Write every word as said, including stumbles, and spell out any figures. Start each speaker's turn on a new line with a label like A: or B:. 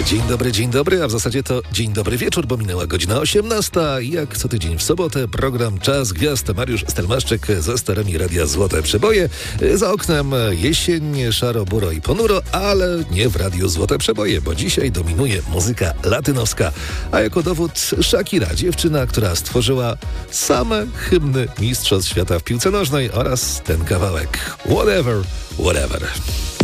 A: Dzień dobry, dzień dobry, a w zasadzie to dzień dobry wieczór, bo minęła godzina osiemnasta. Jak co tydzień w sobotę program Czas Gwiazd. Mariusz Stelmaszczyk za sterami Radia Złote Przeboje. Za oknem jesień, szaro, buro i ponuro, ale nie w Radiu Złote Przeboje, bo dzisiaj dominuje muzyka latynoska. A jako dowód Shakira, dziewczyna, która stworzyła same hymny Mistrzostw Świata w piłce nożnej oraz ten kawałek Whatever, Whatever.